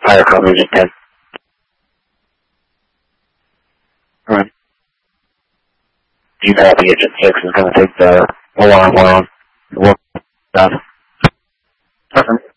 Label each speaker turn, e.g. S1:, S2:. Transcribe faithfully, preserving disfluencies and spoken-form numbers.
S1: higher coverage at ten. Alright. Do you know if the Agent six is going to take the alarm around? Work done. Okay.